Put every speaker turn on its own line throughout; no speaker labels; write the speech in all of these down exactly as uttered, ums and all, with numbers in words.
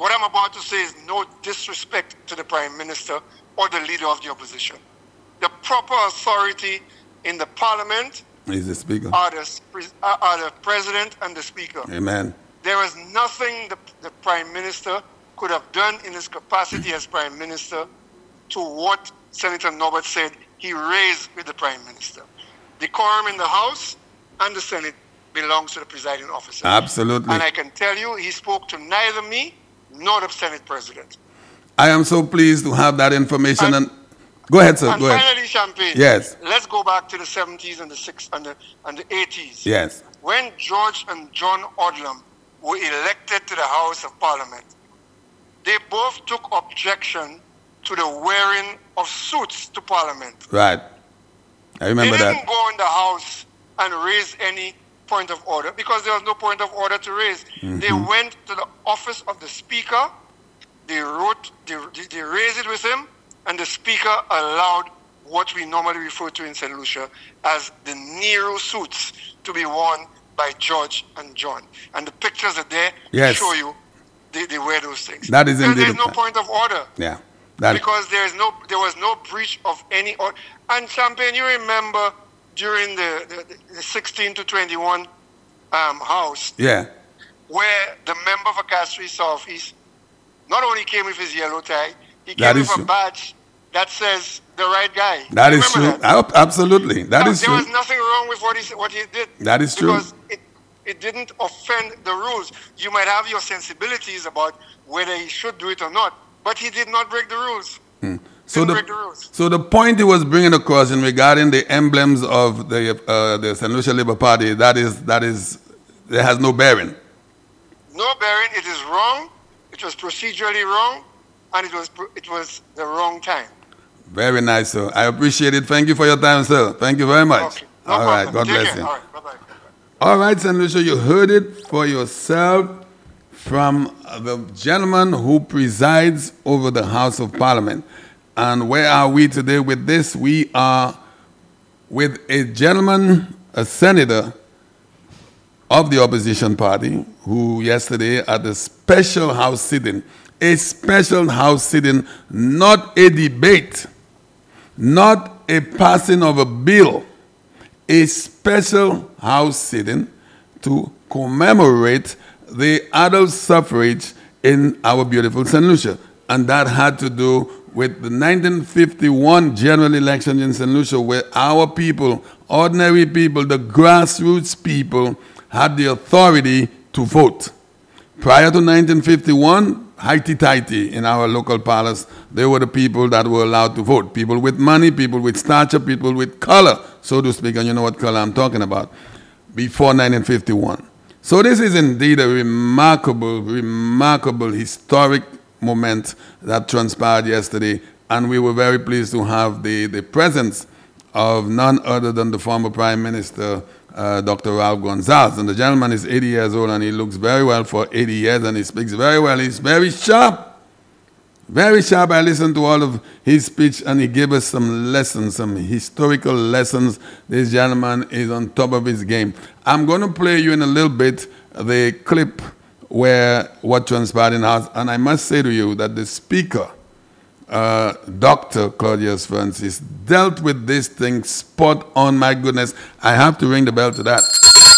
what I'm about to say is no disrespect to the Prime Minister or the Leader of the Opposition. The proper authority in the Parliament
is the Speaker.
Are the, are the President and the Speaker.
Amen.
There is nothing the, the Prime Minister could have done in his capacity as Prime Minister to what Senator Norbert said he raised with the Prime Minister. The quorum in the House and the Senate belongs to the presiding officer.
Absolutely.
And I can tell you, he spoke to neither me nor the Senate President.
I am so pleased to have that information. And, and go ahead, sir.
And
go
finally,
ahead.
Champagne.
Yes.
Let's go back to the seventies and the sixties and the, and the eighties.
Yes.
When George and John Odlum were elected to the House of Parliament, they both took objection to the wearing of suits to Parliament.
Right. I remember that.
They didn't that. go in the House and raise any point of order because there was no point of order to raise. Mm-hmm. They went to the office of the Speaker, they wrote, they, they raised it with him, and the Speaker allowed what we normally refer to in Saint Lucia as the Nero suits to be worn by George and John. And the pictures are there
yes.
to show you they, they wear those things.
That is
indeed.
There's
no point of order.
Yeah.
That because there is no, there was no breach of any order. And Champagne, you remember during the, the, the sixteen to twenty-one um, House,
yeah,
where the member for Castries Southeast not only came with his yellow tie, he
that
came with
true.
a badge that says the right guy.
That is true. That? Absolutely. That
now,
is
there
true.
There was nothing wrong with what he, what he did.
That is true.
Because it, it didn't offend the rules. You might have your sensibilities about whether he should do it or not, but he did not break the rules.
Hmm. So the,
break the rules.
so the point he was bringing across in regarding the emblems of the uh, the Saint Lucia Labour Party, that is that is it has no bearing.
No bearing. It is wrong. It was procedurally wrong, and it was it was the wrong time.
Very nice, sir. I appreciate it. Thank you for your time, sir. Thank you very much.
Okay. No
All
problem.
right. God
Take
bless
care.
you.
All right. Bye-bye.
All right, Saint Lucia, you heard it for yourself from the gentleman who presides over the House of Parliament. And where are we today with this? We are with a gentleman, a senator of the opposition party, who yesterday at the special House sitting, a special House sitting, not a debate, not a passing of a bill, a special House sitting to commemorate the adult suffrage in our beautiful Saint Lucia. And that had to do with the nineteen fifty-one general election in Saint Lucia, where our people, ordinary people, the grassroots people, had the authority to vote. Prior to nineteen fifty-one, highty-tighty in our local palace, they were the people that were allowed to vote. People with money, people with stature, people with color, so to speak, and you know what color I'm talking about, before nineteen fifty-one. So this is indeed a remarkable, remarkable historic moment that transpired yesterday, and we were very pleased to have the, the presence of none other than the former Prime Minister, uh, Doctor Ralph Gonsalves. And the gentleman is eighty years old, and he looks very well for eighty years, and he speaks very well. He's very sharp. Very sharp. I listened to all of his speech, and he gave us some lessons, some historical lessons. This gentleman is on top of his game. I'm going to play you in a little bit the clip where what transpired in the House. And I must say to you that the Speaker, uh, Doctor Claudius Francis, dealt with this thing spot on. My goodness, I have to ring the bell to that.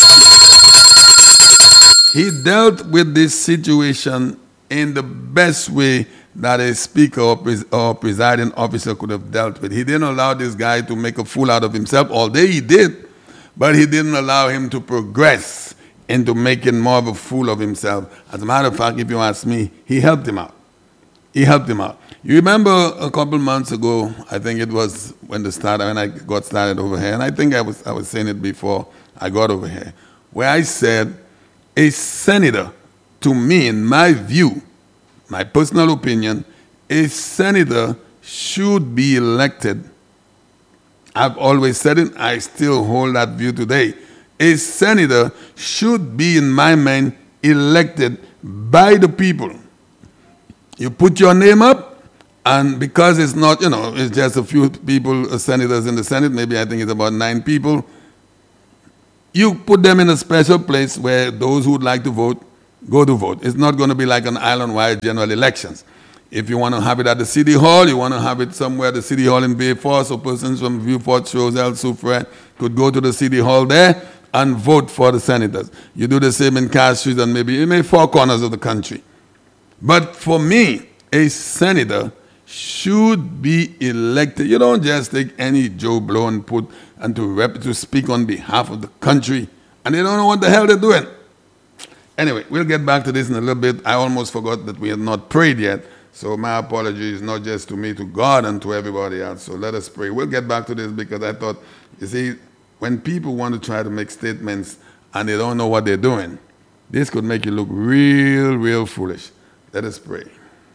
He dealt with this situation in the best way that a speaker or, pres or presiding officer could have dealt with. He didn't allow this guy to make a fool out of himself, although he did, but he didn't allow him to progress into making more of a fool of himself. As a matter of fact, if you ask me, he helped him out. He helped him out. You remember a couple months ago, I think it was when the start, when I got started over here, and I think I was, I was saying it before I got over here, where I said, a senator, to me, in my view, my personal opinion, a senator should be elected. I've always said it, I still hold that view today. A senator should be, in my mind, elected by the people. You put your name up, and because it's not, you know, it's just a few people, senators in the Senate, maybe I think it's about nine people, you put them in a special place where those who would like to vote, go to vote. It's not going to be like an island-wide general elections. If you want to have it at the city hall, you want to have it somewhere at the city hall in Bayfort, so persons from Vieux Fort, Choiseul, Soufrière could go to the city hall there and vote for the senators. You do the same in Castries and maybe in maybe four corners of the country. But for me, a senator should be elected. You don't just take any Joe Blow and put and to rep to speak on behalf of the country, and they don't know what the hell they're doing. Anyway, we'll get back to this in a little bit. I almost forgot that we had not prayed yet, so my apologies, not just to me, to God and to everybody else. So let us pray. We'll get back to this because I thought, you see, when people want to try to make statements and they don't know what they're doing, this could make you look real, real foolish. Let us pray.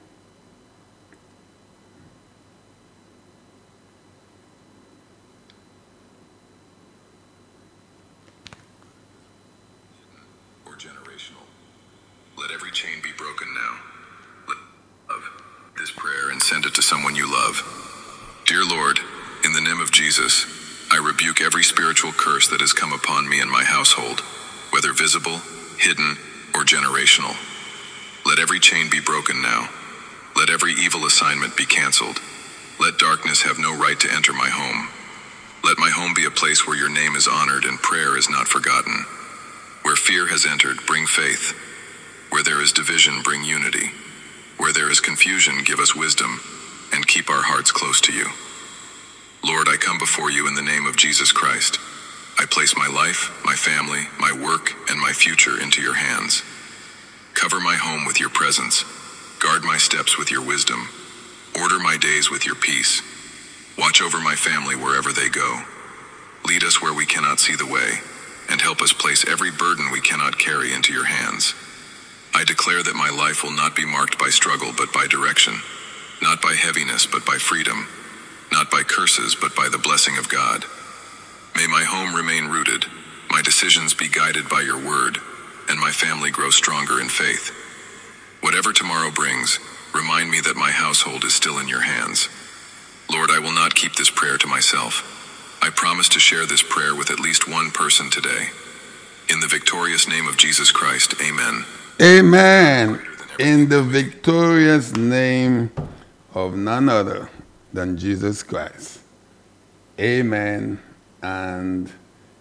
Or generational. Let every chain be broken now. Let love this prayer and send it to someone you love. Dear Lord, in the name of Jesus, I rebuke every spiritual curse that has come upon me and my household, whether visible, hidden, or generational. Let every chain be broken now. Let every evil assignment be canceled. Let darkness have no right to enter my home. Let my home be a place where your name is honored and prayer is not forgotten. Where fear has entered, bring faith. Where there is division, bring unity. Where there is confusion, give us wisdom, and keep our hearts close to you. Lord, I come before you in the name of Jesus Christ. I place my life, my family, my work, and my future into your hands. Cover my home with your presence. Guard my steps with your wisdom. Order my days with your peace. Watch over my family wherever they go. Lead us where we cannot see the way, and help us place every burden we cannot carry into your hands. I declare that my life will not be marked by struggle but by direction, not by heaviness but by freedom, not by curses but by the blessing of God. May my home remain rooted, my decisions be guided by your word, and my family grow stronger in faith. Whatever tomorrow brings, remind me that my household is still in your hands. Lord, I will not keep this prayer to myself. I promise to share this prayer with at least one person today. In the victorious name of Jesus Christ, amen.
Amen. In the victorious name of none other than Jesus Christ. Amen and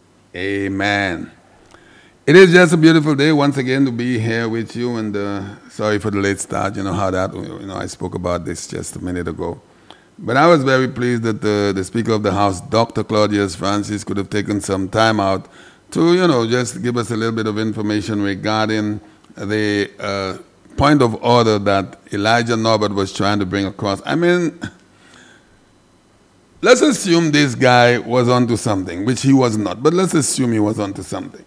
amen. It is just a beautiful day once again to be here with you, and uh, sorry for the late start. You know how that, you know, I spoke about this just a minute ago. But I was very pleased that the, the Speaker of the House, Doctor Claudius Francis, could have taken some time out to, you know, just give us a little bit of information regarding the uh, point of order that Elijah Norbert was trying to bring across. I mean, let's assume this guy was onto something, which he was not, but let's assume he was onto something.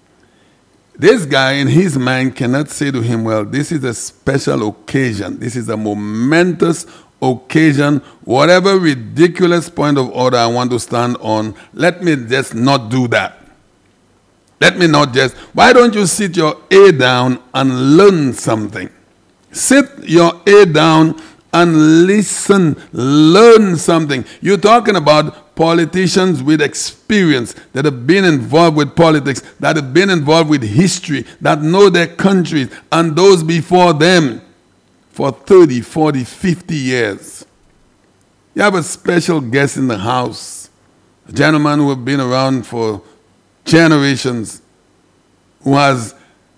This guy in his mind cannot say to him, well, this is a special occasion. This is a momentous occasion. Whatever ridiculous point of order I want to stand on, let me just not do that. Let me not just, why don't you sit your A down and learn something? Sit your A down and listen, learn something. You're talking about politicians with experience that have been involved with politics, that have been involved with history, that know their countries and those before them for thirty, forty, fifty years. You have a special guest in the house, a gentleman who has been around for generations, who has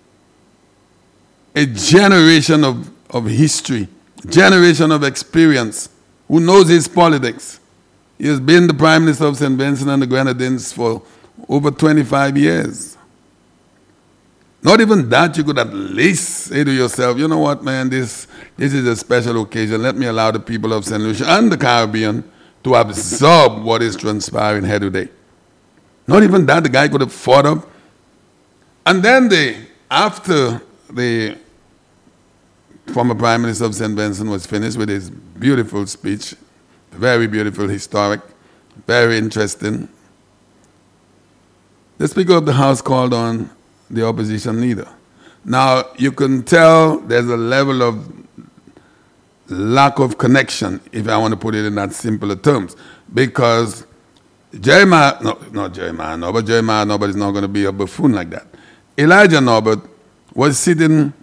a generation of, of history, generation of experience, who knows his politics. He has been the Prime Minister of Saint Vincent and the Grenadines for over twenty-five years. Not even that, you could at least say to yourself, you know what, man, this, this is a special occasion. Let me allow the people of Saint Lucia and the Caribbean to absorb what is transpiring here today. Not even that, the guy could have fought up. And then they, after the former Prime Minister of Saint Vincent was finished with his beautiful speech, very beautiful, historic, very interesting, the Speaker of the House called on the opposition leader. Now, you can tell there's a level of lack of connection, if I want to put it in that simpler terms, because Jeremiah, no, not Jeremiah Norbert, Jeremiah Norbert is not going to be a buffoon like that. Elijah Norbert was sitting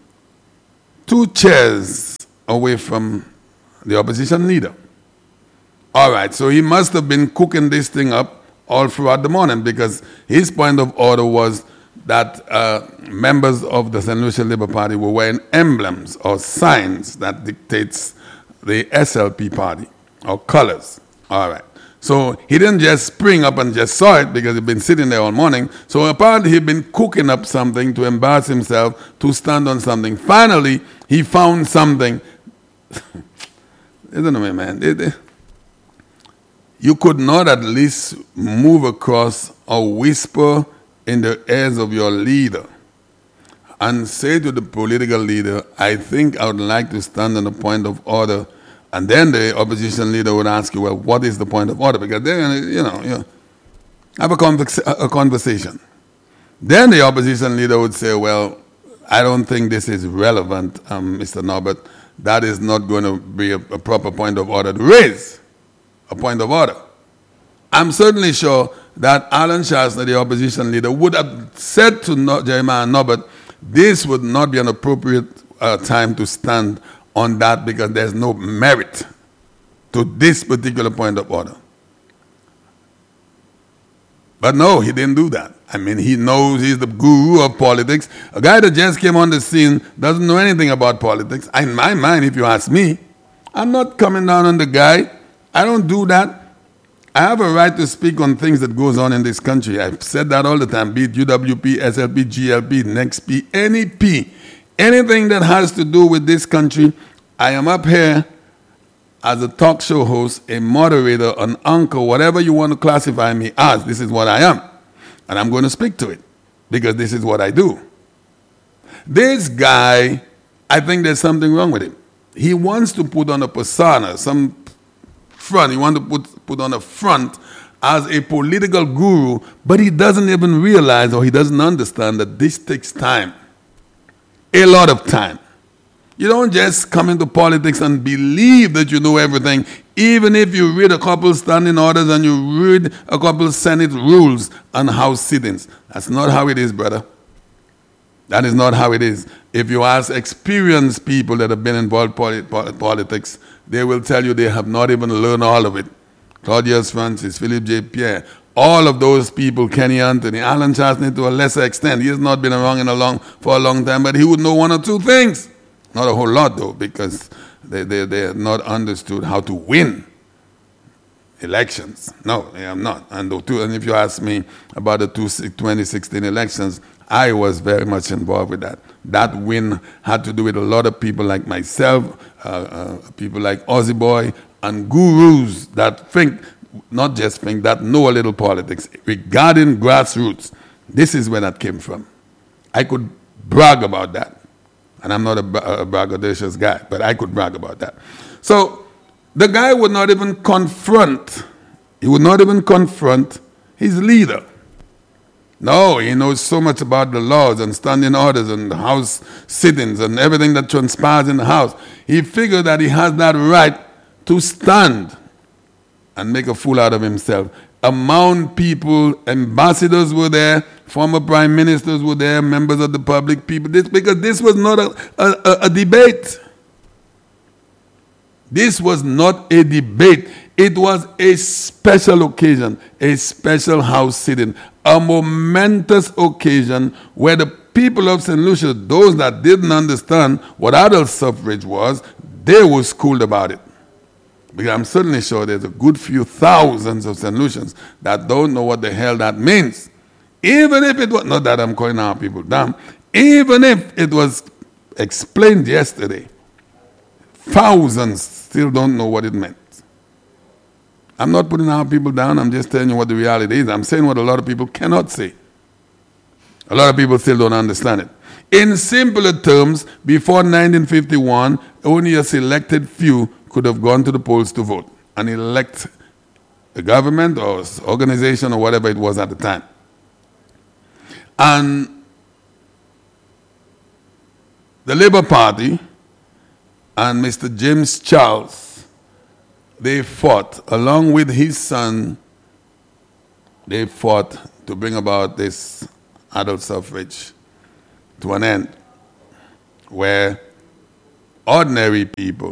two chairs away from the opposition leader. All right, so he must have been cooking this thing up all throughout the morning, because his point of order was that uh, members of the Saint Lucia Labour Party were wearing emblems or signs that dictates the S L P party, or colors. All right. So he didn't just spring up and just saw it because he'd been sitting there all morning. So apparently he'd been cooking up something to embarrass himself, to stand on something. Finally, he found something. Isn't it, man? It, it, you could not at least move across or whisper in the ears of your leader and say to the political leader, I think I would like to stand on a point of order. And then the opposition leader would ask you, well, what is the point of order? Because they're going to, you know, you know, have a, convex- a conversation. Then the opposition leader would say, well, I don't think this is relevant, um, Mister Norbert. That is not going to be a, a proper point of order to raise a point of order. I'm certainly sure that Alan Shastner, the opposition leader, would have said to no- Jeremiah Norbert, this would not be an appropriate uh, time to stand on that because there's no merit to this particular point of order. But no, he didn't do that. I mean, he knows he's the guru of politics. A guy that just came on the scene doesn't know anything about politics. In my mind, if you ask me, I'm not coming down on the guy. I don't do that. I have a right to speak on things that goes on in this country. I've said that all the time, be it U W P, S L P, G L P, Next P, any P. Anything that has to do with this country, I am up here as a talk show host, a moderator, an uncle, whatever you want to classify me as. This is what I am. And I'm going to speak to it because this is what I do. This guy, I think there's something wrong with him. He wants to put on a persona, some front. He wants to put, put on a front as a political guru, but he doesn't even realize or he doesn't understand that this takes time. A lot of time. You don't just come into politics and believe that you know everything, even if you read a couple standing orders and you read a couple Senate rules on House sittings. That's not how it is, brother. That is not how it is. If you ask experienced people that have been involved in politics, they will tell you they have not even learned all of it. Claudius Francis, Philip J. Pierre, all of those people, Kenny Anthony, Alan Shastner to a lesser extent. He has not been around in a long, for a long time, but he would know one or two things. Not a whole lot, though, because they, they, they have not understood how to win elections. No, they have not. And, the two, and if you ask me about the two, twenty sixteen elections, I was very much involved with that. That win had to do with a lot of people like myself, uh, uh, people like Ozzy Boy, and gurus that think, not just think, that know a little politics regarding grassroots. This is where that came from. I could brag about that. And I'm not a, a braggadocious guy, but I could brag about that. So the guy would not even confront, he would not even confront his leader. No, he knows so much about the laws and standing orders and the house sittings and everything that transpires in the house. He figured that he has that right to stand and make a fool out of himself. Among people, ambassadors were there, former prime ministers were there, members of the public, people, this, because this was not a, a, a debate. This was not a debate. It was a special occasion, a special house sitting, a momentous occasion where the people of Saint Lucia, those that didn't understand what adult suffrage was, they were schooled about it. Because I'm certainly sure there's a good few thousands of Saint Lucians that don't know what the hell that means. Even if it was, not that I'm calling our people down, even if it was explained yesterday, thousands still don't know what it meant. I'm not putting our people down, I'm just telling you what the reality is. I'm saying what a lot of people cannot say. A lot of people still don't understand it. In simpler terms, before nineteen fifty-one, only a selected few could have gone to the polls to vote and elect a government or organization or whatever it was at the time. And the Labour Party and Mister James Charles, they fought, along with his son, they fought to bring about this adult suffrage to an end, where ordinary people.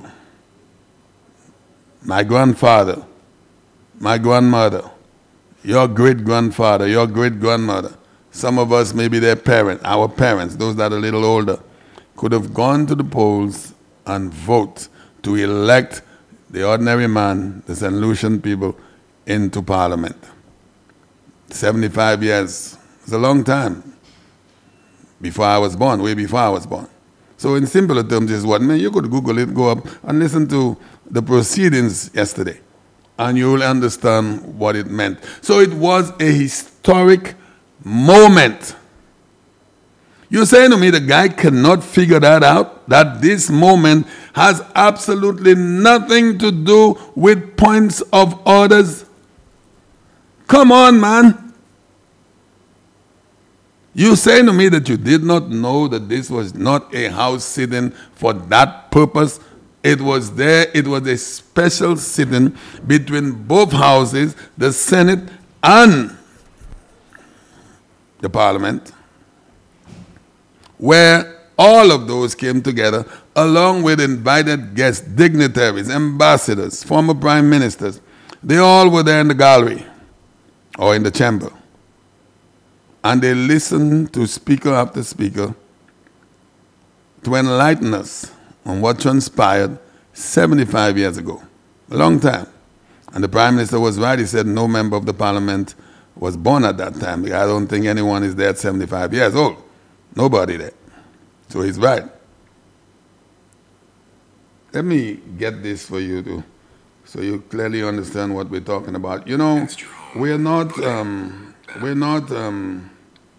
My grandfather, my grandmother, your great-grandfather, your great-grandmother, some of us, maybe their parents, our parents, those that are a little older, could have gone to the polls and vote to elect the ordinary man, the Saint Lucian people, into Parliament. seventy-five years. It's a long time before I was born, way before I was born. So in simpler terms, is what, man, you could Google it, go up and listen to the proceedings yesterday, and you will understand what it meant. So it was a historic moment. You're saying to me the guy cannot figure that out? That this moment has absolutely nothing to do with points of orders? Come on, man. You're saying to me that you did not know that this was not a house sitting for that purpose? It was there, it was a special sitting between both houses, the Senate and the Parliament, where all of those came together along with invited guests, dignitaries, ambassadors, former prime ministers. They all were there in the gallery or in the chamber. And they listened to speaker after speaker to enlighten us on what transpired seventy-five years ago, a long time. And the Prime Minister was right. He said no member of the Parliament was born at that time. I don't think anyone is there at seventy-five years old. Nobody there. So he's right. Let me get this for you, too, so you clearly understand what we're talking about. You know, we're not, um, we're not um,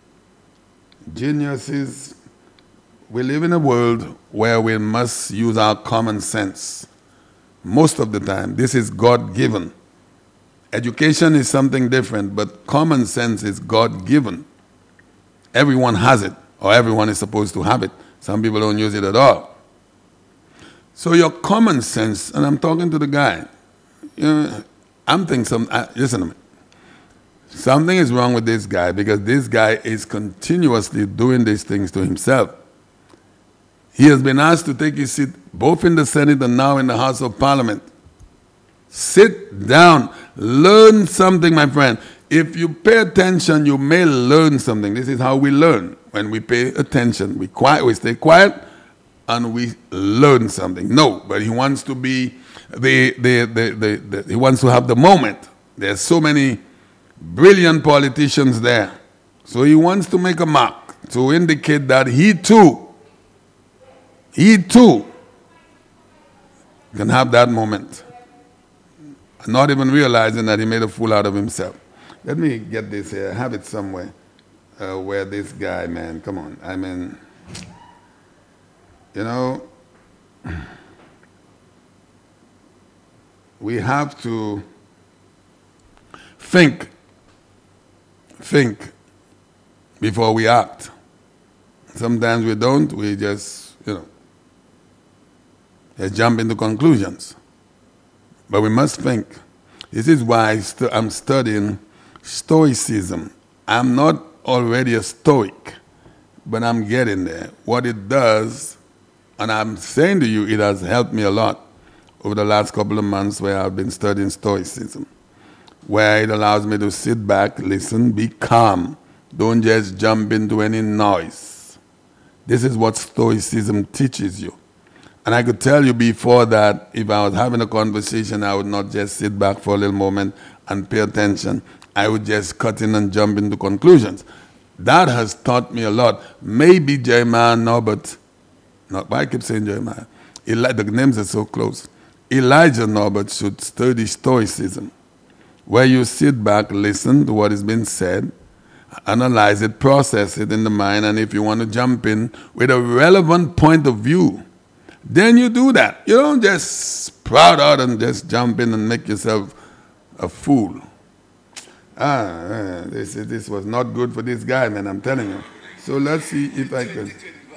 geniuses. We live in a world where we must use our common sense. Most of the time, this is God-given. Education is something different, but common sense is God-given. Everyone has it, or everyone is supposed to have it. Some people don't use it at all. So your common sense, and I'm talking to the guy, you know, I'm thinking, some, uh, listen to me. Something is wrong with this guy because this guy is continuously doing these things to himself. He has been asked to take his seat both in the Senate and now in the House of Parliament. Sit down. Learn something, my friend. If you pay attention, you may learn something. This is how we learn. When we pay attention, we quiet, we stay quiet, and we learn something. No, but he wants to be the, the, the, the, the he wants to have the moment. There's so many brilliant politicians there. So he wants to make a mark to indicate that he too He too can have that moment, not even realizing that he made a fool out of himself. Let me get this here. I have it somewhere uh, where this guy, man, come on. I mean, you know, we have to think, think before we act. Sometimes we don't. We just, you know, Let's jump into conclusions. But we must think. This is why I stu- I'm studying Stoicism. I'm not already a Stoic, but I'm getting there. What it does, and I'm saying to you, it has helped me a lot over the last couple of months where I've been studying Stoicism, where it allows me to sit back, listen, be calm. Don't just jump into any noise. This is what Stoicism teaches you. And I could tell you before that, if I was having a conversation, I would not just sit back for a little moment and pay attention. I would just cut in and jump into conclusions. That has taught me a lot. Maybe Jeremiah Norbert, not, but I keep saying Jeremiah. Eli, the names are so close. Elijah Norbert should study Stoicism, where you sit back, listen to what is being said, analyze it, process it in the mind, and if you want to jump in with a relevant point of view, then you do that. You don't just sprout out and just jump in and make yourself a fool. Ah, this, this was not good for this guy, man, I'm telling you. So let's see if I can...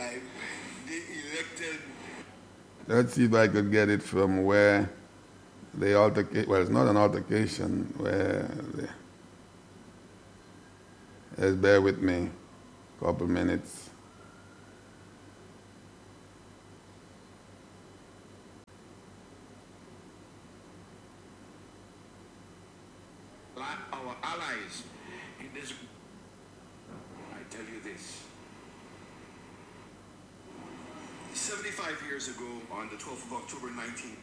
Let's see if I could get it from where the altercation... Well, it's not an altercation, where... The, just bear with me a couple minutes.
our allies in this. I tell you this. seventy-five years ago, on the twelfth of October nineteen.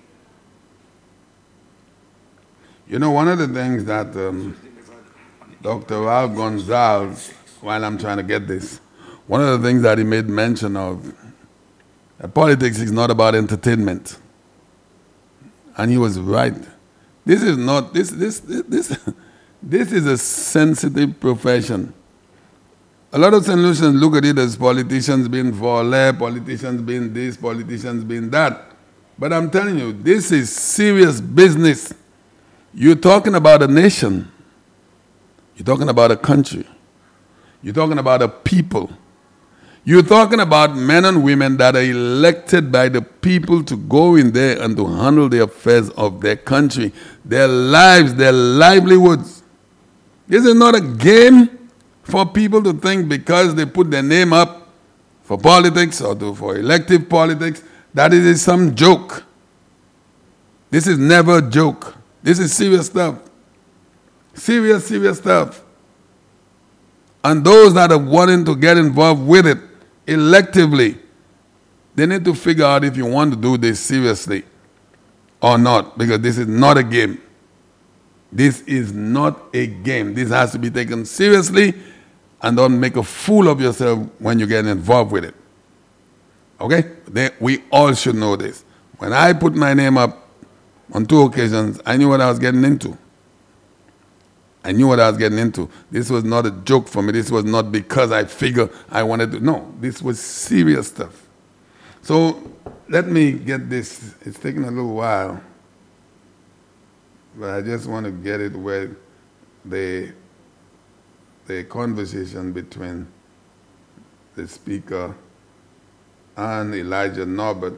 You know, one of the things that um, Doctor Ralph Gonsalves, while I'm trying to get this, one of the things that he made mention of, that politics is not about entertainment. And he was right. This is not, this, this, this, this, this is a sensitive profession. A lot of Saint Lucians look at it as politicians being voile, politicians being this, politicians being that. But I'm telling you, this is serious business. You're talking about a nation. You're talking about a country. You're talking about a people. You're talking about men and women that are elected by the people to go in there and to handle the affairs of their country, their lives, their livelihoods. This is not a game for people to think because they put their name up for politics or to, for elective politics, that it is some joke. This is never a joke. This is serious stuff. Serious, serious stuff. And those that are wanting to get involved with it electively, they need to figure out if you want to do this seriously or not, because this is not a game. This is not a game. This has to be taken seriously, and don't make a fool of yourself when you get involved with it. Okay? They, we all should know this. When I put my name up on two occasions, I knew what I was getting into. I knew what I was getting into. This was not a joke for me. This was not because I figured I wanted to. No, this was serious stuff. So let me get this. It's taking a little while, but I just want to get it where the, the conversation between the speaker and Elijah Norbert.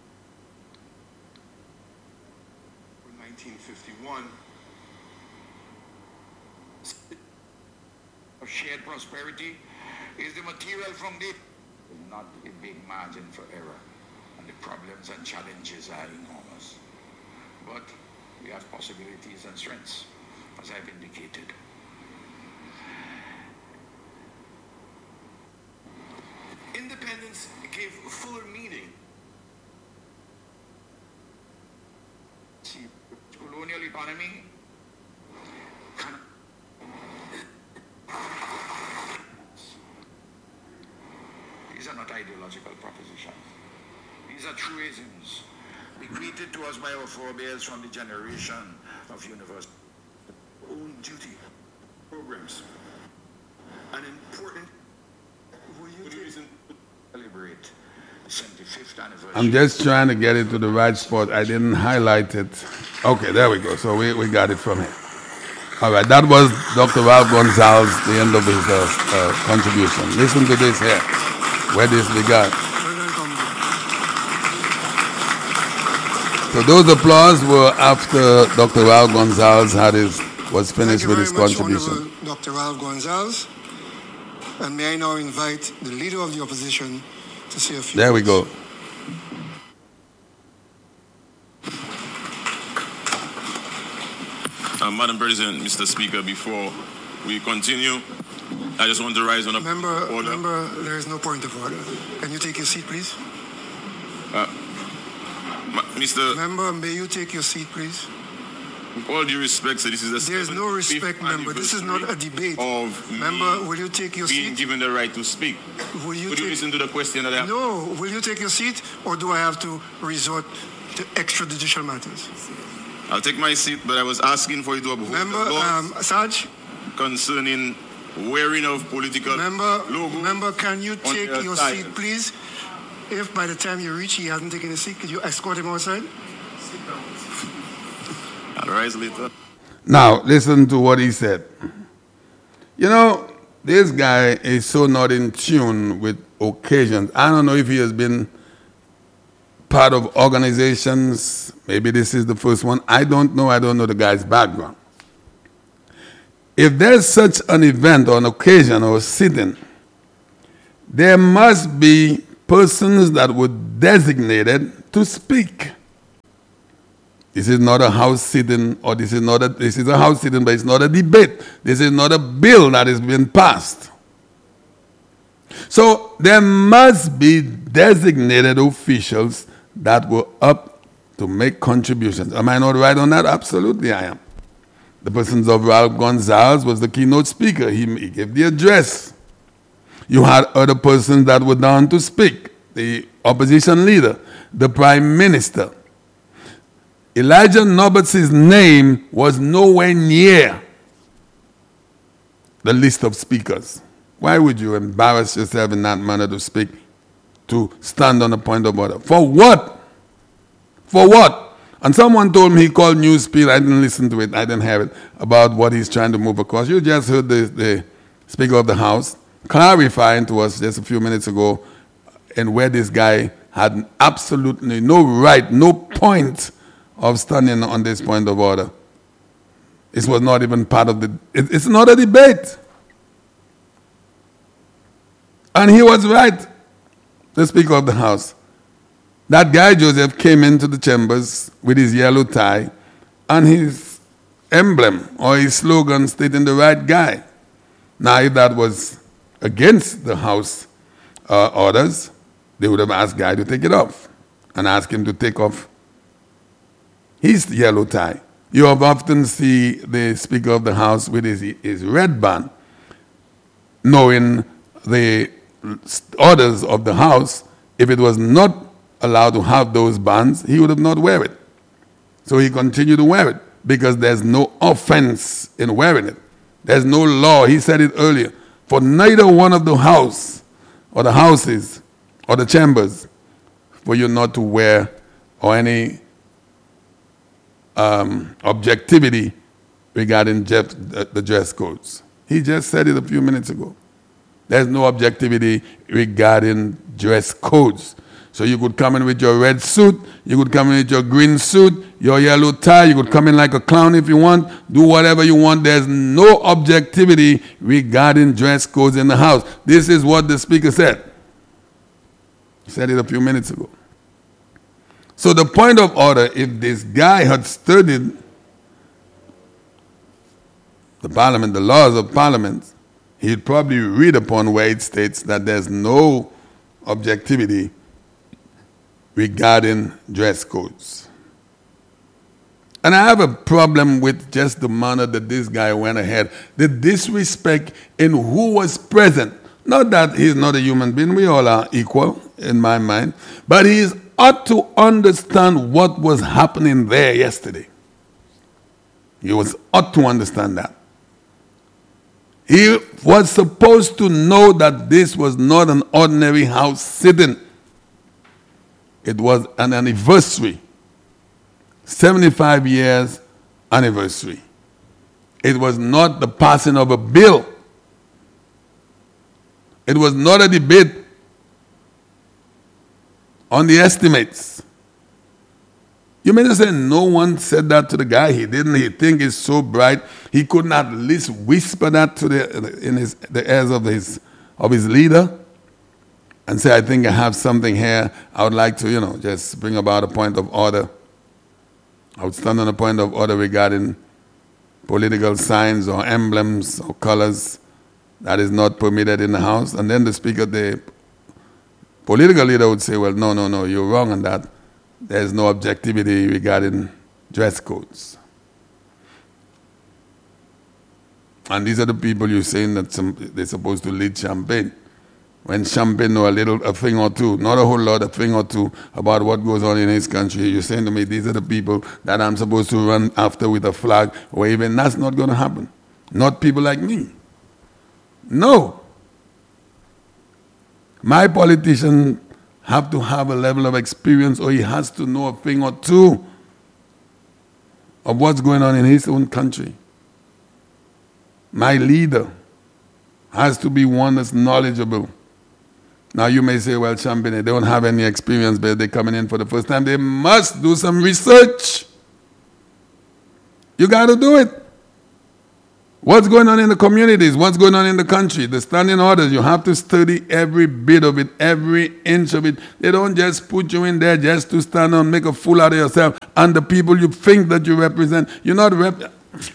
nineteen fifty-one. Of shared prosperity is the material from the not a big margin for error, and the problems and challenges are enormous. But we have possibilities and strengths, as I've indicated. Independence gave fuller meaning. See, colonial economy kind of these are not ideological propositions. These are truisms bequeathed to us by our forebears from the generation of university. Own duty programs. An important. Will you reason celebrate the seventy-fifth anniversary?
I'm just trying to get it to the right spot. I didn't highlight it. Okay, there we go. So we, we got it from here. All right, that was Doctor Ralph Gonsalves, the end of his uh, uh, contribution. Listen to this here, where this began. So those applause were after Doctor Ralph Gonsalves had his, was finished with his contribution.
Doctor Ralph Gonsalves. And may I now invite the leader of the opposition to say a few
There
words.
we go.
Uh, Madam President, Mister Speaker, before we continue, I just want to rise on a
Member,
order.
member, there is no point of order. Can you take your seat, please?
Uh, Ma- Mister
Member, may you take your seat, please?
With all due respect, sir, this is the
There is no
seventy-fifth
respect, member. This is not a
anniversary
debate.
Of
Member,
me
will you take your
being
seat?
given the right to speak.
Will you
Could you
take...
listen to the question that I have?
No, will you take your seat, or do I have to resort to extrajudicial matters?
I'll take my seat, but I was asking for you to uphold
Member,
the laws
um, Sarge,
concerning wearing of political
member,
logo.
member, can you
on
take
their
your
titles.
seat, please? If by the time you reach, he hasn't taken his seat, could you escort him outside?
I'll rise later.
Now, listen to what he said. You know, this guy is so not in tune with occasions. I don't know if he has been part of organizations. Maybe this is the first one. I don't know. I don't know the guy's background. If there's such an event or an occasion or a sitting, there must be persons that were designated to speak. This is not a house sitting, or this is not a, this is a house sitting, but it's not a debate. This is not a bill that is being passed. So there must be designated officials that were up to make contributions. Am I not right on that? Absolutely I am. The persons of Ralph Gonzalez was the keynote speaker. He, he gave the address. You had other persons that were down to speak. The opposition leader, the prime minister. Elijah Nobert's name was nowhere near the list of speakers. Why would you embarrass yourself in that manner to speak, to stand on a point of order? For what? For what? And someone told me he called Newspeed. I didn't listen to it. I didn't have it, about what he's trying to move across. You just heard the, the Speaker of the House clarifying to us just a few minutes ago, and where this guy had absolutely no right, no point of standing on this point of order. This was not even part of the, it, it's not a debate. And he was right, the Speaker of the House. That guy, Joseph, came into the chambers with his yellow tie and his emblem or his slogan stating the right guy. Now, if that was against the House uh, orders, they would have asked Guy to take it off and ask him to take off his yellow tie. You have often see the Speaker of the House with his, his red band, knowing the orders of the House. If it was not allowed to have those bands, he would have not wear it. So he continued to wear it because there's no offense in wearing it. There's no law. He said it earlier. For neither one of the house or the houses or the chambers for you not to wear or any um, objectivity regarding Jeff, the dress codes. He just said it a few minutes ago. There's no objectivity regarding dress codes. So you could come in with your red suit, you could come in with your green suit, your yellow tie, you could come in like a clown if you want, do whatever you want. There's no objectivity regarding dress codes in the House. This is what the Speaker said. He said it a few minutes ago. So the point of order, if this guy had studied the Parliament, the laws of Parliament, he'd probably read upon where it states that there's no objectivity regarding dress codes. And I have a problem with just the manner that this guy went ahead. The disrespect in who was present. Not that he's not a human being. We all are equal in my mind. But he ought to understand what was happening there yesterday. He was ought to understand that. He was supposed to know that this was not an ordinary house sitting. It was an anniversary, seventy-five years anniversary. It was not the passing of a bill. It was not a debate on the estimates. You may just say no one said that to the guy. He didn't. He think he's so bright. He could not at least whisper that to the in his the ears of his of his leader. And say, I think I have something here. I would like to, you know, just bring about a point of order. I would stand on a point of order regarding political signs or emblems or colors that is not permitted in the House. And then the Speaker, the political leader would say, well, no, no, no, you're wrong on that. There's no objectivity regarding dress codes. And these are the people you're saying that some, they're supposed to lead champagne. When Champagne know a little, a thing or two, not a whole lot, a thing or two about what goes on in his country, you're saying to me, these are the people that I'm supposed to run after with a flag, or even that's not going to happen. Not people like me. No. My politician have to have a level of experience, or he has to know a thing or two of what's going on in his own country. My leader has to be one that's knowledgeable. Now you may say, well, Champagne, they don't have any experience, but they're coming in for the first time. They must do some research. You got to do it. What's going on in the communities? What's going on in the country? The standing orders, you have to study every bit of it, every inch of it. They don't just put you in there just to stand and make a fool out of yourself and the people you think that you represent. You're not rep...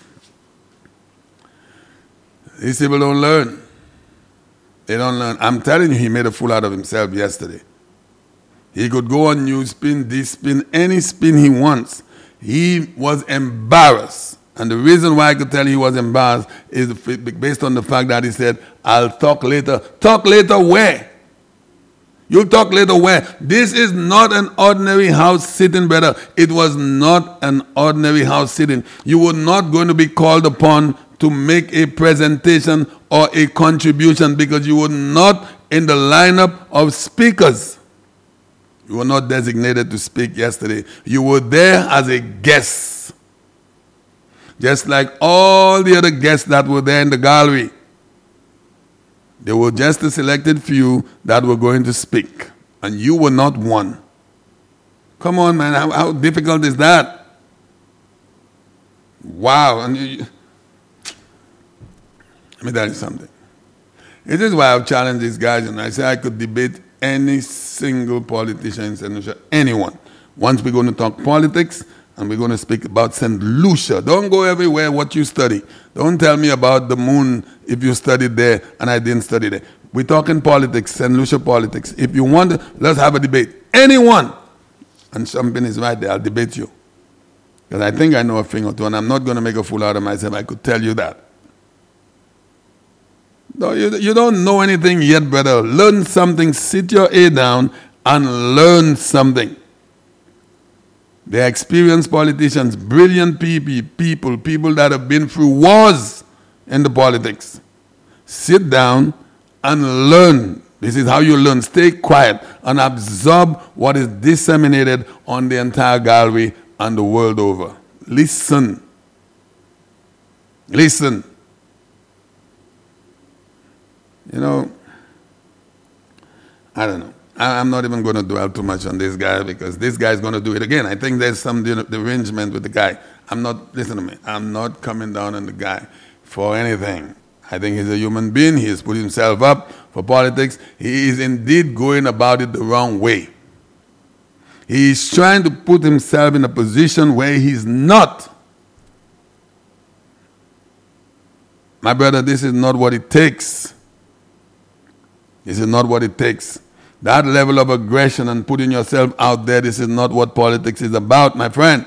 These people don't learn. They don't learn. I'm telling you, he made a fool out of himself yesterday. He could go on news spin, this spin, any spin he wants. He was embarrassed. And the reason why I could tell he was embarrassed is based on the fact that he said, I'll talk later. Talk later where? You'll talk later where? This is not an ordinary house sitting, brother. It was not an ordinary house sitting. You were not going to be called upon to make a presentation or a contribution because you were not in the lineup of speakers. You were not designated to speak yesterday. You were there as a guest. Just like all the other guests that were there in the gallery. There were just a selected few that were going to speak. And you were not one. Come on, man. How, how difficult is that? Wow. And you, you, let me tell you something. This is why I've challenged these guys. And I say I could debate any single politician in Saint Lucia. Anyone. Once we're going to talk politics, and we're going to speak about Saint Lucia. Don't go everywhere what you study. Don't tell me about the moon if you studied there and I didn't study there. We're talking politics, Saint Lucia politics. If you want, let's have a debate. Anyone. And something is right there. I'll debate you. Because I think I know a thing or two, and I'm not going to make a fool out of myself. I could tell you that. No, you, you don't know anything yet, brother. Learn something. Sit your A down and learn something. They're experienced politicians, brilliant people, people, people that have been through wars in the politics. Sit down and learn. This is how you learn. Stay quiet and absorb what is disseminated on the entire gallery and the world over. Listen. Listen. You know, I don't know. I'm not even going to dwell too much on this guy because this guy is going to do it again. I think there's some derangement with the guy. I'm not, listen to me, I'm not coming down on the guy for anything. I think he's a human being. He has put himself up for politics. He is indeed going about it the wrong way. He is trying to put himself in a position where he's not. My brother, this is not what it takes. This is not what it takes. That level of aggression and putting yourself out there, this is not what politics is about, my friend.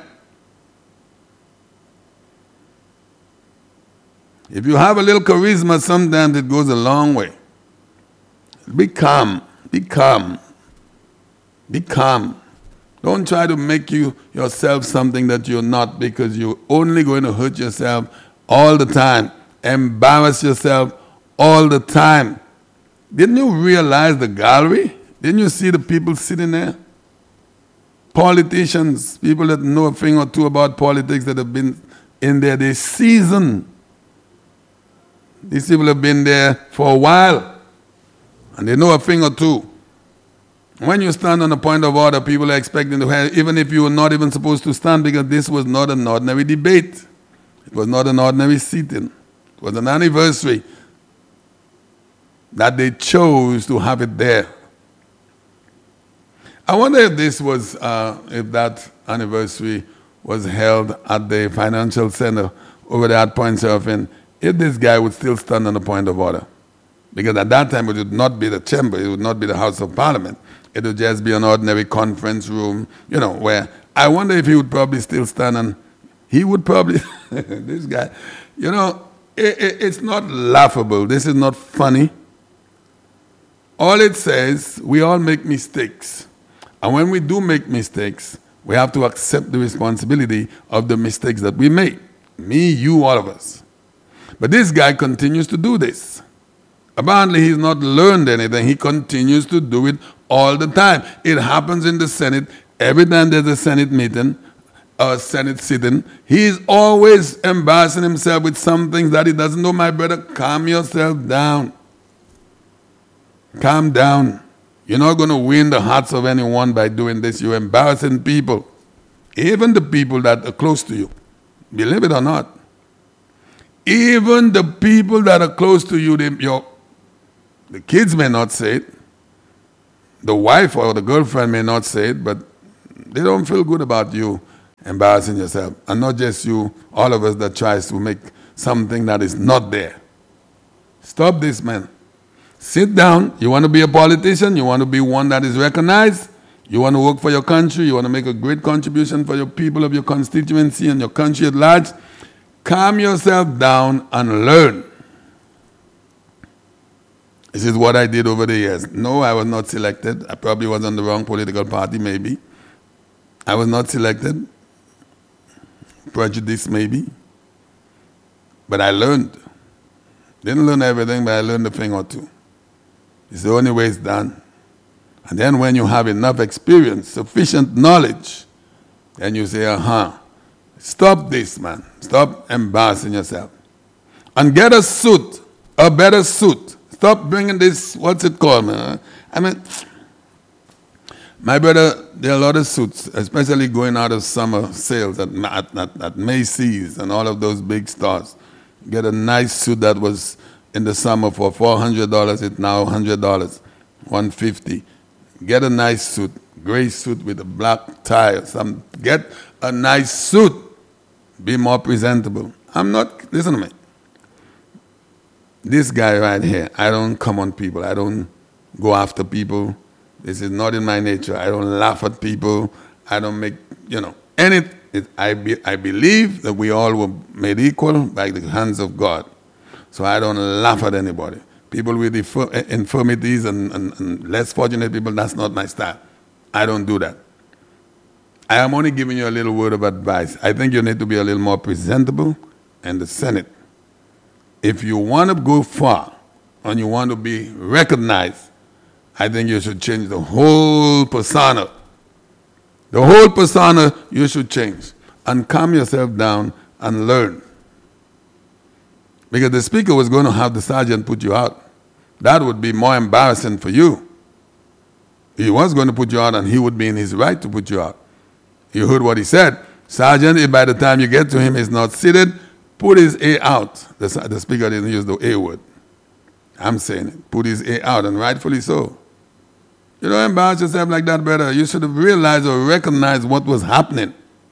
If you have a little charisma, sometimes it goes a long way. Be calm. Be calm. Be calm. Don't try to make you yourself something that you're not because you're only going to hurt yourself all the time. Embarrass yourself all the time. Didn't you realize the gallery? Didn't you see the people sitting there? Politicians, people that know a thing or two about politics that have been in there, they're seasoned. These people have been there for a while, and they know a thing or two. When you stand on a point of order, people are expecting to have, even if you were not even supposed to stand, because this was not an ordinary debate. It was not an ordinary sitting. It was an anniversary that they chose to have it there. I wonder if this was, uh, if that anniversary was held at the Financial Center over there at Point Surfing, if this guy would still stand on the point of order. Because at that time it would not be the chamber, it would not be the House of Parliament. It would just be an ordinary conference room, you know, where I wonder if he would probably still stand and he would probably, this guy, you know, it, it, it's not laughable. This is not funny. All it says, we all make mistakes. And when we do make mistakes, we have to accept the responsibility of the mistakes that we make. Me, you, all of us. But this guy continues to do this. Apparently he's not learned anything. He continues to do it all the time. It happens in the Senate. Every time there's a Senate meeting, a Senate sitting, he's always embarrassing himself with some things that he doesn't know. My brother, calm yourself down. Calm down. You're not going to win the hearts of anyone by doing this. You're embarrassing people. Even the people that are close to you. Believe it or not. Even the people that are close to you, they, your, the kids may not say it. The wife or the girlfriend may not say it, but they don't feel good about you embarrassing yourself. And not just you, all of us that tries to make something that is not there. Stop this, man. Sit down. You want to be a politician? You want to be one that is recognized? You want to work for your country? You want to make a great contribution for your people of your constituency and your country at large? Calm yourself down and learn. This is what I did over the years. No, I was not selected. I probably was on the wrong political party, maybe. I was not selected. Prejudice, maybe. But I learned. Didn't learn everything, but I learned a thing or two. It's the only way it's done. And then when you have enough experience, sufficient knowledge, then you say, uh-huh, stop this, man. Stop embarrassing yourself. And get a suit, a better suit. Stop bringing this, what's it called, man? I mean, my brother, there are a lot of suits, especially going out of summer sales at, at, at, at Macy's and all of those big stores. Get a nice suit that was in the summer for four hundred dollars, it's now one hundred dollars, one hundred fifty dollars. Get a nice suit, gray suit with a black tie or something. Get a nice suit. Be more presentable. I'm not, listen to me. This guy right here, I don't come on people. I don't go after people. This is not in my nature. I don't laugh at people. I don't make, you know, any, it, I, be, I believe that we all were made equal by the hands of God. So I don't laugh at anybody. People with infirmities and, and, and less fortunate people, that's not my style. I don't do that. I am only giving you a little word of advice. I think you need to be a little more presentable in the Senate. If you want to go far and you want to be recognized, I think you should change the whole persona. The whole persona you should change. And calm yourself down and learn. Because the speaker was going to have the sergeant put you out. That would be more embarrassing for you. He was going to put you out and he would be in his right to put you out. You heard what he said. Sergeant, if by the time you get to him he's not seated, put his A out. The, the speaker didn't use the A word. I'm saying it. Put his A out, and rightfully so. You don't embarrass yourself like that, brother. You should have realized or recognized what was happening.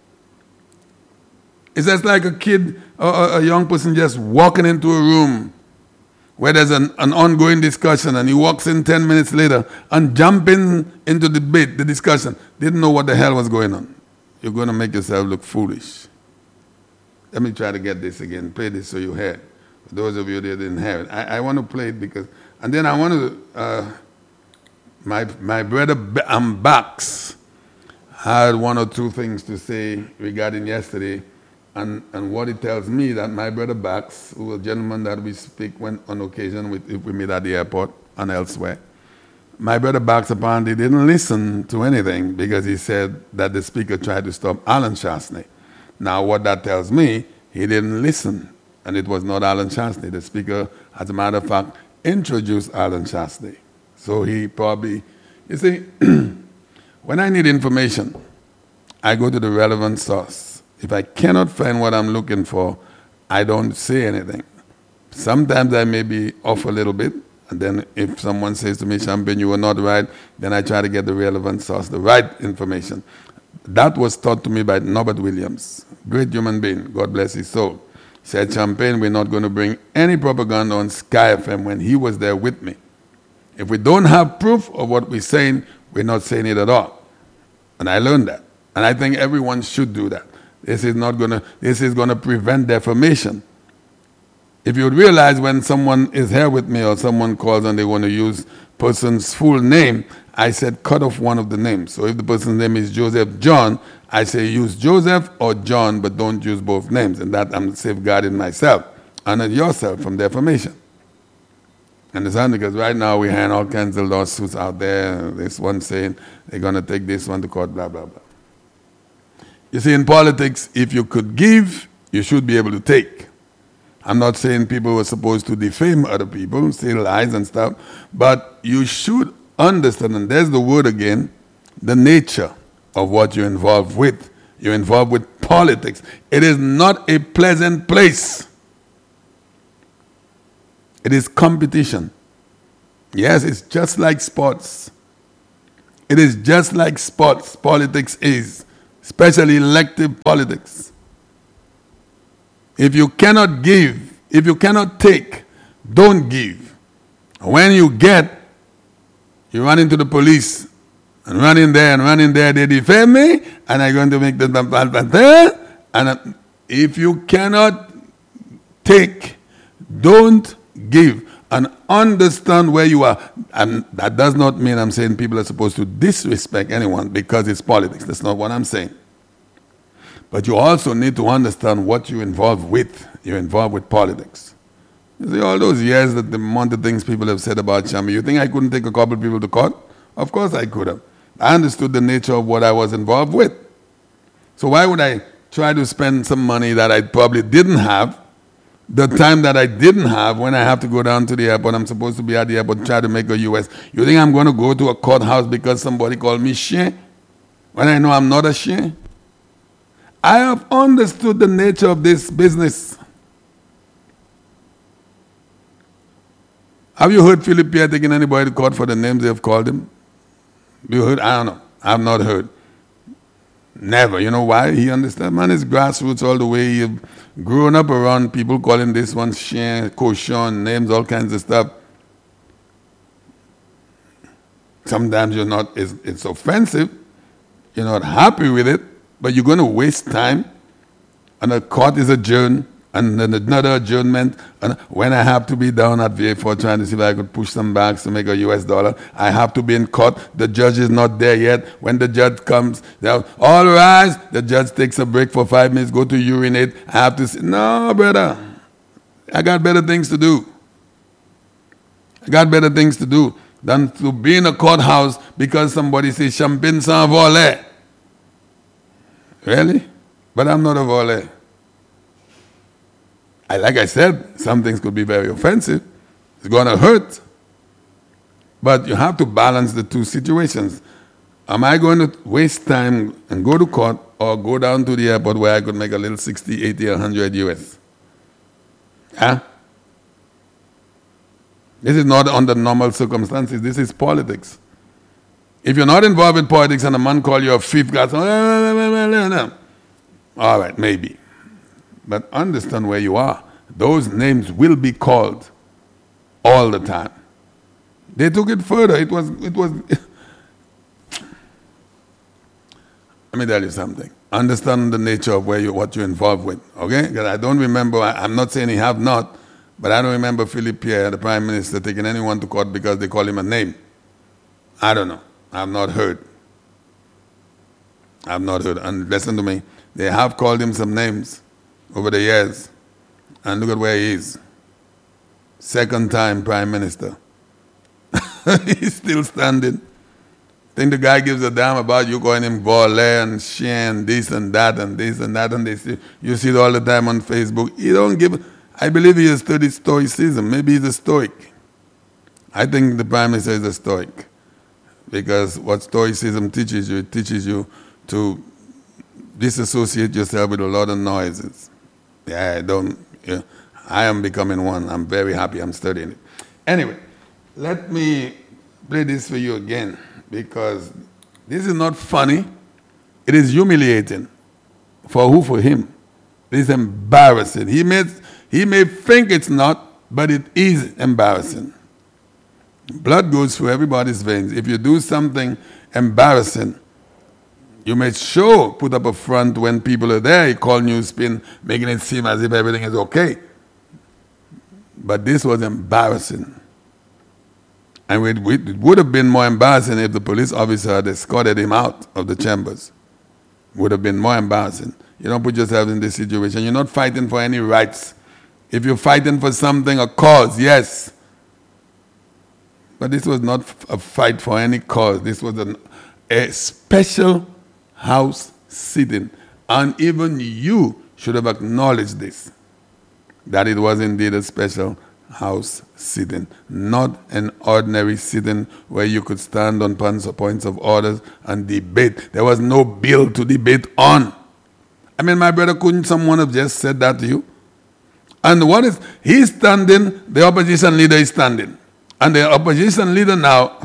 It's just like a kid or a young person just walking into a room where there's an, an ongoing discussion and he walks in ten minutes later and jumping into the debate, the discussion, didn't know what the hell was going on. You're going to make yourself look foolish. Let me try to get this again. Play this so you hear it. For those of you that didn't hear it. I, I want to play it because, and then I want to, uh, my, my brother um, Bax had one or two things to say regarding yesterday. And, and what it tells me that my brother Bax, who was a gentleman that we speak when on occasion with, if we meet at the airport and elsewhere, my brother Bax apparently didn't listen to anything because he said that the speaker tried to stop Alan Shastney. Now what that tells me, he didn't listen, and it was not Alan Shastney. The speaker, as a matter of fact, introduced Alan Shastney. So he probably, you see, when I need information, I go to the relevant source. If I cannot find what I'm looking for, I don't say anything. Sometimes I may be off a little bit, and then if someone says to me, Champagne, you were not right, then I try to get the relevant source, the right information. That was taught to me by Norbert Williams, great human being, God bless his soul. He said, Champagne, we're not going to bring any propaganda on Sky F M when he was there with me. If we don't have proof of what we're saying, we're not saying it at all. And I learned that. And I think everyone should do that. This is not going to, this is going to prevent defamation. If you would realize when someone is here with me or someone calls and they want to use person's full name, I said cut off one of the names. So if the person's name is Joseph John, I say use Joseph or John, but don't use both names. And that I'm safeguarding myself and yourself from defamation. Understand? Because right now we have all kinds of lawsuits out there. This one saying they're going to take this one to court, blah, blah, blah. You see, in politics, if you could give, you should be able to take. I'm not saying people were supposed to defame other people, say lies and stuff, but you should understand, and there's the word again, the nature of what you're involved with. You're involved with politics. It is not a pleasant place. It is competition. Yes, it's just like sports. It is just like sports, politics is, especially elective politics. If you cannot give, if you cannot take, don't give. When you get, you run into the police, and run in there, and run in there, they defend me, and I'm going to make the... And if you cannot take, don't give. And understand where you are. And that does not mean I'm saying people are supposed to disrespect anyone because it's politics. That's not what I'm saying. But you also need to understand what you're involved with. You're involved with politics. You see, all those years that the amount of things people have said about Chambi, you think I couldn't take a couple of people to court? Of course I could have. I understood the nature of what I was involved with. So why would I try to spend some money that I probably didn't have, the time that I didn't have when I have to go down to the airport, I'm supposed to be at the airport, try to make a U S. You think I'm going to go to a courthouse because somebody called me chien? When I know I'm not a chien? I have understood the nature of this business. Have you heard Philip Pierre taking anybody to court for the names they have called him? You heard? I don't know. I have not heard. Never. You know why? He understands. Man, it's grassroots all the way. He grown up around people calling this one chien, cochon, names, all kinds of stuff. Sometimes you're not, it's, it's offensive. You're not happy with it, but you're going to waste time. And the court is adjourned, and then another adjournment. And when I have to be down at V A four trying to see if I could push some bags to make a U S dollar, I have to be in court. The judge is not there yet. When the judge comes, they'll, all rise. The judge takes a break for five minutes, go to urinate. I have to say, no, brother, I got better things to do. I got better things to do than to be in a courthouse because somebody says champagne sans volet. Really? But I'm not a volet. I, like I said, some things could be very offensive. It's going to hurt. But you have to balance the two situations. Am I going to waste time and go to court or go down to the airport where I could make a little sixty, eighty, one hundred U S? Huh? This is not under normal circumstances. This is politics. If you're not involved in politics and a man call you a fifth class, all right, maybe. But understand where you are. Those names will be called all the time. They took it further. It was, it was. Let me tell you something. Understand the nature of where you, what you're involved with, okay? Because I don't remember, I, I'm not saying he have not, but I don't remember Philip Pierre, the Prime Minister, taking anyone to court because they call him a name. I don't know. I've not heard. I've not heard. And listen to me. They have called him some names over the years. And look at where he is. Second time Prime Minister. He's still standing. Think the guy gives a damn about you calling him volet and chien, this and that and this and that, and they see, you see it all the time on Facebook. He don't give. I believe he has studied stoicism. Maybe he's a stoic. I think the Prime Minister is a stoic. Because what stoicism teaches you, it teaches you to disassociate yourself with a lot of noises. Yeah, I don't, yeah, I am becoming one. I'm very happy I'm studying it. Anyway, let me play this for you again, because this is not funny. It is humiliating. For who? For him. It is embarrassing. He may, he may think it's not, but it is embarrassing. Blood goes through everybody's veins. If you do something embarrassing, you may show, put up a front when people are there, you call Newspin, making it seem as if everything is okay. But this was embarrassing. And it, it would have been more embarrassing if the police officer had escorted him out of the chambers. Would have been more embarrassing. You don't put yourself in this situation. You're not fighting for any rights. If you're fighting for something, a cause, yes. But this was not a fight for any cause. This was an, a special house sitting. And even you should have acknowledged this, that it was indeed a special house sitting, not an ordinary sitting where you could stand on points of orders and debate. There was no bill to debate on. I mean, my brother, couldn't someone have just said that to you? And what is, he's standing, the opposition leader is standing. And the opposition leader now,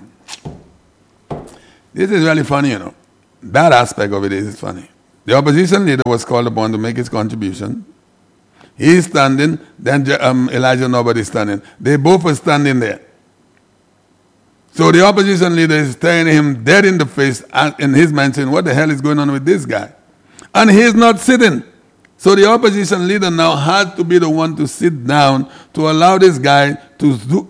this is really funny, you know. That aspect of it is funny. The opposition leader was called upon to make his contribution. He's standing, then um, Elijah Norbert is standing. They both were standing there. So the opposition leader is staring him dead in the face and in his mind saying, what the hell is going on with this guy? And he's not sitting. So the opposition leader now has to be the one to sit down to allow this guy to do.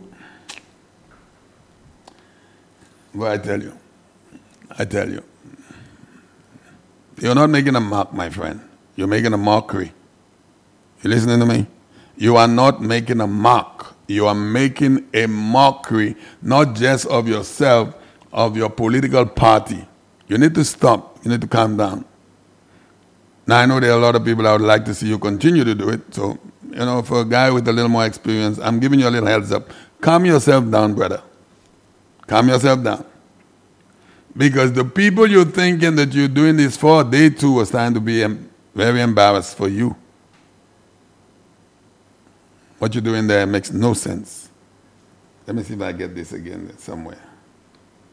Well, I tell you, I tell you, you're not making a mock, my friend. You're making a mockery. You listening to me? You are not making a mock. You are making a mockery, not just of yourself, of your political party. You need to stop. You need to calm down. Now, I know there are a lot of people I would like to see you continue to do it. So, you know, for a guy with a little more experience, I'm giving you a little heads up. Calm yourself down, brother. Calm yourself down. Because the people you're thinking that you're doing this for, they too are starting to be very embarrassed for you. What you're doing there makes no sense. Let me see if I get this again somewhere.